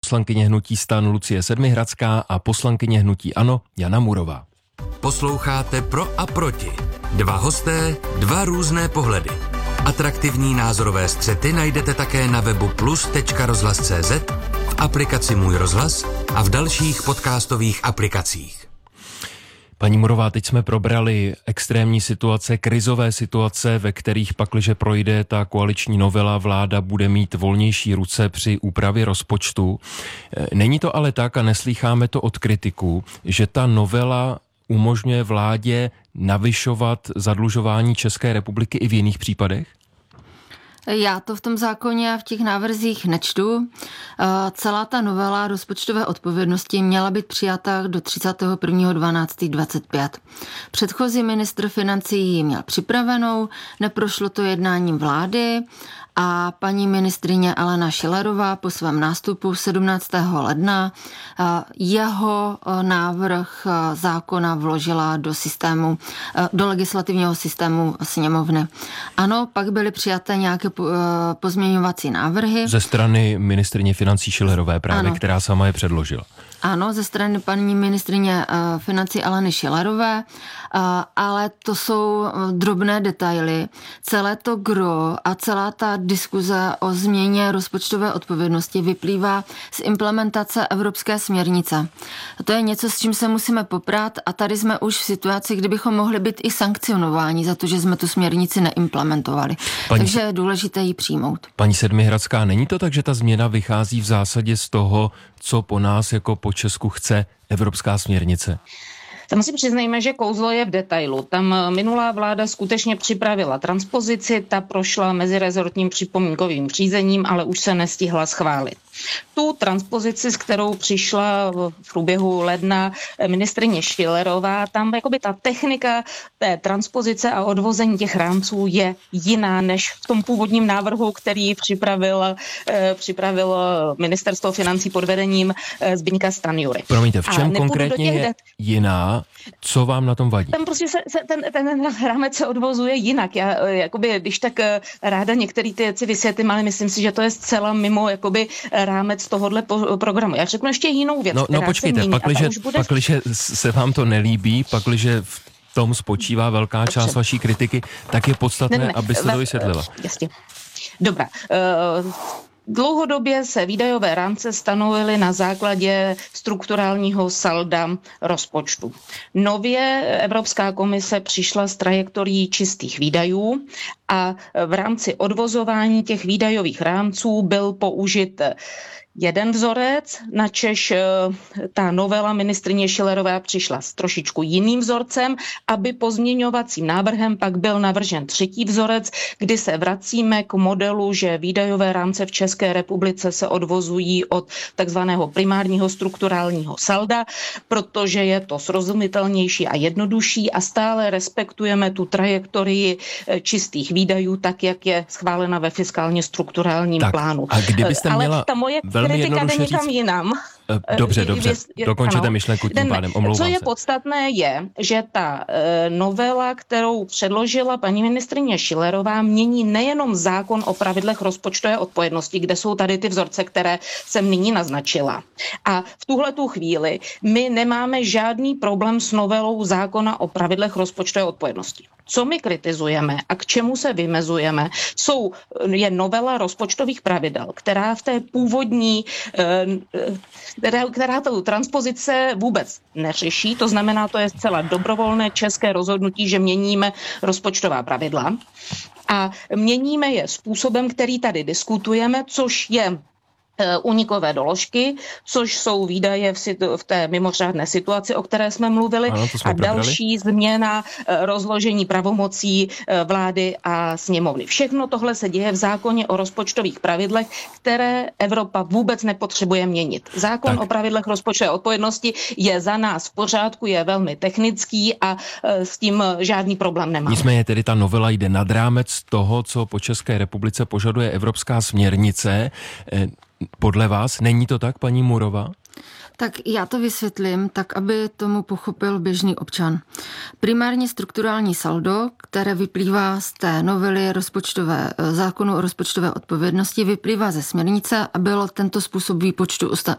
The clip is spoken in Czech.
poslankyně hnutí STAN Lucie Sedmihradská a poslankyně hnutí ANO Jana Murová. Posloucháte Pro a proti. Dva hosté, dva různé pohledy. Atraktivní názorové střety najdete také na webu plus.rozhlas.cz, v aplikaci Můj rozhlas a v dalších podcastových aplikacích. Paní Murová, teď jsme probrali extrémní situace, krizové situace, ve kterých pakliže projde ta koaliční novela, vláda bude mít volnější ruce při úpravě rozpočtu. Není to ale tak, a neslýcháme to od kritiků, že ta novela umožňuje vládě navyšovat zadlužování České republiky i v jiných případech? Já to v tom zákoně a v těch návrzích nečtu. Celá ta novela rozpočtové odpovědnosti měla být přijata do 31.12.25. Předchozí ministr financí ji měl připravenou, neprošlo to jednáním vlády a paní ministryně Alena Schillerová po svém nástupu 17. ledna jeho návrh zákona vložila do legislativního systému sněmovny. Ano, pak byly přijaté nějaké pozměňovací návrhy. Ze strany ministryně financí Schillerové právě, ano, která sama je předložila. Ano, ze strany paní ministryně financí Aleny Schillerové, ale to jsou drobné detaily. Celé to gro a celá ta diskuze o změně rozpočtové odpovědnosti vyplývá z implementace evropské směrnice. To je něco, s čím se musíme poprat a tady jsme už v situaci, kdy bychom mohli být i sankcionováni za to, že jsme tu směrnici neimplementovali. Takže je důležité ji přijmout. Paní Sedmihradská, není to tak, že ta změna vychází v zásadě z toho, co po nás jako po Česku chce evropská směrnice? Tam si přiznejme, že kouzlo je v detailu. Tam minulá vláda skutečně připravila transpozici, ta prošla mezirezortním připomínkovým řízením, ale už se nestihla schválit. Tu transpozici, s kterou přišla v průběhu ledna ministryně Schillerová, tam jakoby ta technika té transpozice a odvození těch rámců je jiná než v tom původním návrhu, který připravilo ministerstvo financí pod vedením Zbyňka Stanjury. Promiňte, v čem konkrétně je jiná? Co vám na tom vadí? Tam prostě ten rámec se odvozuje jinak. Já jakoby, když tak ráda některé ty věci vysvětlím, ale myslím si, že to je zcela mimo jakoby rámec tohohle programu. Já řeknu ještě jinou věc, která počkejte, se mění. Pakliže se vám to nelíbí, pakliže v tom spočívá velká část vaší kritiky, tak je podstatné, abyste to vysvětlila. Jasně. Dobrá. Dlouhodobě se výdajové rámce stanovily na základě strukturálního salda rozpočtu. Nově Evropská komise přišla s trajektorií čistých výdajů a v rámci odvozování těch výdajových rámců byl použit jeden vzorec, načež ta novela ministryně Schillerové přišla s trošičku jiným vzorcem, aby pozměňovacím návrhem pak byl navržen třetí vzorec, kdy se vracíme k modelu, že výdajové rámce v České republice se odvozují od takzvaného primárního strukturálního salda, protože je to srozumitelnější a jednodušší a stále respektujeme tu trajektorii čistých výdajů, tak jak je schválena ve fiskálně strukturálním plánu. A kdybyste měla kritika jde někam jinam. Dobře, dokončete myšlenku tím pádem, omlouvám se. Co je podstatné je, že ta novela, kterou předložila paní ministryně Schillerová, mění nejenom zákon o pravidlech rozpočtové odpovědnosti, kde jsou tady ty vzorce, které jsem nyní naznačila. A v tuhletu chvíli my nemáme žádný problém s novelou zákona o pravidlech rozpočtové odpovědnosti. Co my kritizujeme a k čemu se vymezujeme, je novela rozpočtových pravidel, která v té původní která tu transpozice vůbec neřeší, to znamená, to je zcela dobrovolné české rozhodnutí, že měníme rozpočtová pravidla a měníme je způsobem, který tady diskutujeme, což je únikové doložky, což jsou výdaje v té mimořádné situaci, o které jsme mluvili, a další změna rozložení pravomocí vlády a sněmovny. Všechno tohle se děje v zákoně o rozpočtových pravidlech, které Evropa vůbec nepotřebuje měnit. Zákon o pravidlech rozpočtové odpovědnosti je za nás v pořádku, je velmi technický a s tím žádný problém nemá. Nicméně tedy ta novela jde nad rámec toho, co po České republice požaduje evropská směrnice. Podle vás není to tak, paní Murová? Tak já to vysvětlím, tak aby tomu pochopil běžný občan. Primárně strukturální saldo, které vyplývá z té novely zákonu o rozpočtové odpovědnosti, vyplývá ze směrnice a bylo tento způsob výpočtu